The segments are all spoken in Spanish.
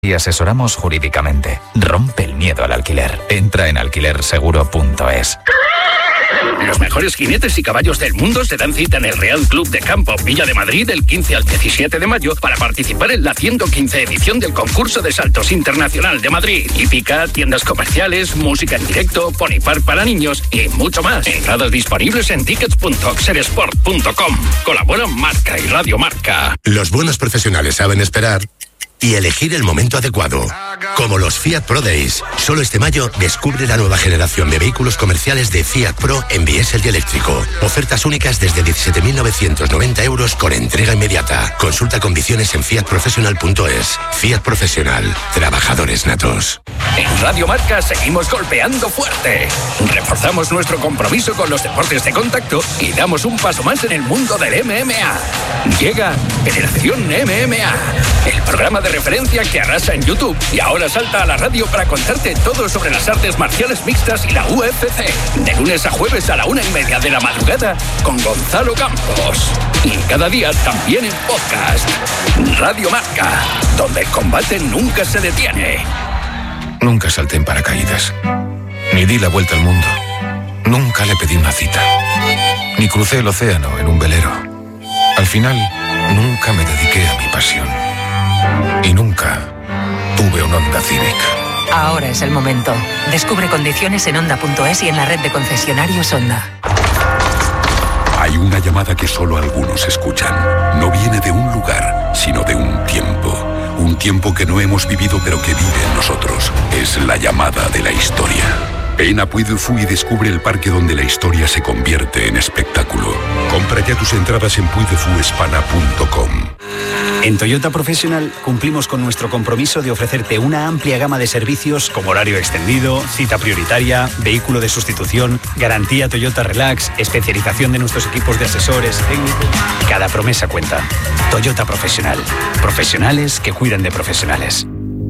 y asesoramos jurídicamente. Rompe el miedo al alquiler. Entra en alquilerseguro.es. Los mejores jinetes y caballos del mundo se dan cita en el Real Club de Campo Villa de Madrid del 15 al 17 de mayo para participar en la 115 edición del concurso de saltos internacional de Madrid. Hípica, tiendas comerciales, música en directo, pony park para niños y mucho más. Entradas disponibles en tickets.oxersport.com. Colaboran Marca y Radio Marca. Los buenos profesionales saben esperar y elegir el momento adecuado. Como los Fiat Pro Days. Solo este mayo descubre la nueva generación de vehículos comerciales de Fiat Pro en diésel y eléctrico. Ofertas únicas desde 17.990 euros con entrega inmediata. Consulta condiciones en fiatprofessional.es. Fiat Profesional. Trabajadores natos. En Radio Marca seguimos golpeando fuerte. Reforzamos nuestro compromiso con los deportes de contacto y damos un paso más en el mundo del MMA. Llega Generación MMA, el programa de referencia que arrasa en YouTube y ahora salta a la radio para contarte todo sobre las artes marciales mixtas y la UFC. De lunes a jueves a la 1:30 de la madrugada con Gonzalo Campos. Y cada día también en podcast. Radio Marca, donde el combate nunca se detiene. Nunca salté en paracaídas, ni di la vuelta al mundo. Nunca le pedí una cita, ni crucé el océano en un velero. Al final, nunca me dediqué a mi pasión. Y nunca tuve un Honda Civic. Ahora es el momento. Descubre condiciones en Honda.es y en la red de concesionarios Honda. Hay una llamada que solo algunos escuchan. No viene de un lugar, sino de un tiempo. Un tiempo que no hemos vivido pero que vive en nosotros. Es la llamada de la historia. Ven a Puy du Fou y descubre el parque donde la historia se convierte en espectáculo. Compra ya tus entradas en puydefuespana.com. En Toyota Professional cumplimos con nuestro compromiso de ofrecerte una amplia gama de servicios como horario extendido, cita prioritaria, vehículo de sustitución, garantía Toyota Relax, especialización de nuestros equipos de asesores técnicos. Cada promesa cuenta. Toyota Professional. Profesionales que cuidan de profesionales.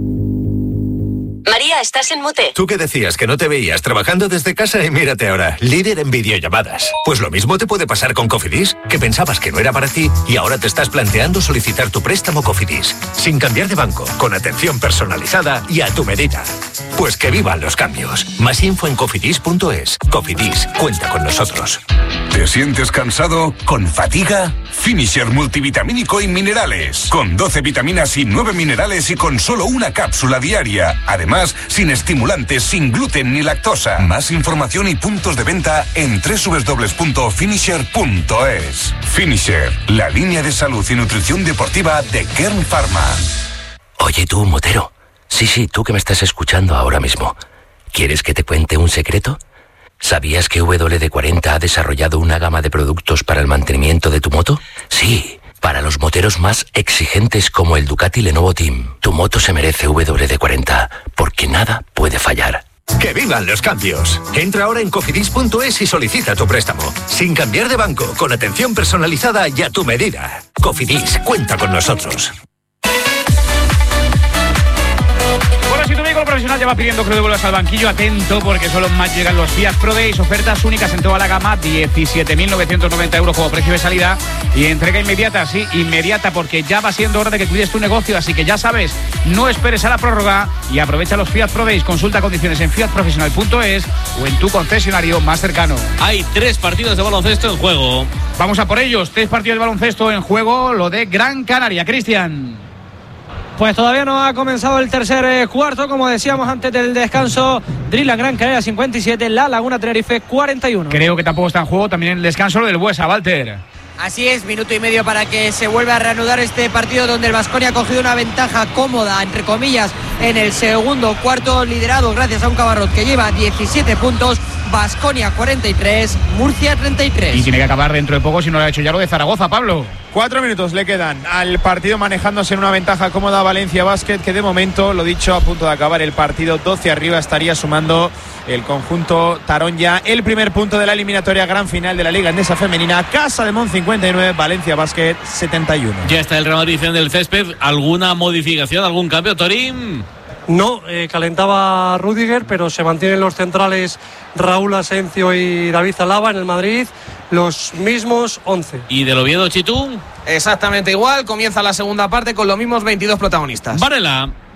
María, estás en mute. ¿Tú qué decías? Que no te veías trabajando desde casa y mírate ahora, líder en videollamadas. Pues lo mismo te puede pasar con Cofidis, que pensabas que no era para ti y ahora te estás planteando solicitar tu préstamo Cofidis, sin cambiar de banco, con atención personalizada y a tu medida. Pues que vivan los cambios. Más info en cofidis.es. Cofidis, cuenta con nosotros. ¿Te sientes cansado? ¿Con fatiga? Finisher multivitamínico y minerales. Con 12 vitaminas y 9 minerales y con solo una cápsula diaria. Además, sin estimulantes, sin gluten ni lactosa. Más información y puntos de venta en www.finisher.es. Finisher, la línea de salud y nutrición deportiva de Kern Pharma. Oye tú, motero. Sí, tú que me estás escuchando ahora mismo. ¿Quieres que te cuente un secreto? ¿Sabías que WD-40 ha desarrollado una gama de productos para el mantenimiento de tu moto? Sí, para los moteros más exigentes como el Ducati Lenovo Team. Tu moto se merece WD-40, porque nada puede fallar. ¡Que vivan los cambios! Entra ahora en cofidis.es y solicita tu préstamo. Sin cambiar de banco, con atención personalizada y a tu medida. Cofidis, cuenta con nosotros. Bueno, si tu vehículo profesional ya va pidiendo que lo devuelvas al banquillo, atento, porque solo más llegan los Fiat Pro Days, ofertas únicas en toda la gama, 17.990 euros como precio de salida y entrega inmediata, sí, inmediata, porque ya va siendo hora de que cuides tu negocio, así que ya sabes, no esperes a la prórroga y aprovecha los Fiat Pro Days. Consulta condiciones en fiatprofessional.es o en tu concesionario más cercano. Hay 3 partidos de baloncesto en juego. Vamos a por ellos, 3 partidos de baloncesto en juego, lo de Gran Canaria. Cristian. Pues todavía no ha comenzado el tercer cuarto, como decíamos antes del descanso. Drila Gran Canaria 57, La Laguna Tenerife 41. Creo que tampoco está en juego también el descanso lo del Buesa, Walter. Así es, minuto y medio para que se vuelva a reanudar este partido donde el Baskonia ha cogido una ventaja cómoda, entre comillas, en el segundo cuarto, liderado gracias a un Cabarrot que lleva 17 puntos. Baskonia 43, Murcia 33. Y tiene que acabar dentro de poco si no lo ha hecho ya lo de Zaragoza, Pablo. 4 minutos le quedan al partido, manejándose en una ventaja cómoda Valencia Basket, que de momento, lo dicho, a punto de acabar el partido, 12 arriba estaría sumando el conjunto Taronja. El primer punto de la eliminatoria gran final de la Liga Endesa Femenina, Casa de Mon 59, Valencia Basket 71. Ya está el Real Madrid en el césped. ¿Alguna modificación, algún cambio, Torín? No, calentaba Rüdiger, pero se mantienen los centrales Raúl Asencio y David Alaba en el Madrid, los mismos 11. ¿Y del Oviedo, Chitú? Exactamente igual, comienza la segunda parte con los mismos 22 protagonistas. Varela.